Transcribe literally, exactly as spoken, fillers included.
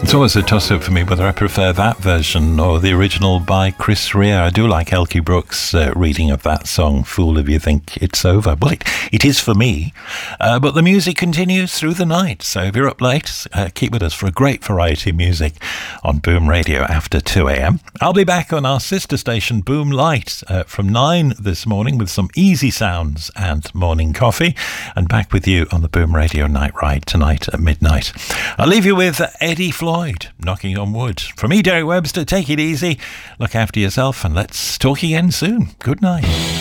It's always a toss-up for me whether I prefer that version or the original by Chris Rea. I do like Elkie Brooks' uh, reading of that song, Fool If You Think It's Over. Well, it, it is for me, uh, but the music continues through the night. So if you're up late, uh, keep with us for a great variety of music on Boom Radio after two a.m. I'll be back on our sister station, Boom Light, uh, from nine this morning with some easy sounds and morning coffee, and back with you on the Boom Radio Night Ride tonight at midnight. I'll leave you with Eddie Floyd, Knocking on Wood. From me, Derek Webster, take it easy, look after yourself, and let's talk again soon. Good night.